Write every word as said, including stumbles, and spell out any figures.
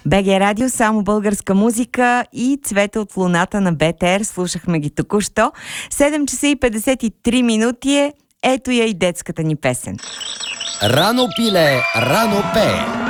БГ Радио, само българска музика и Цвета от луната на БТР. Слушахме ги току-що. седем часа и петдесет и три минути е. Ето я и детската ни песен. Рано пиле, рано пее.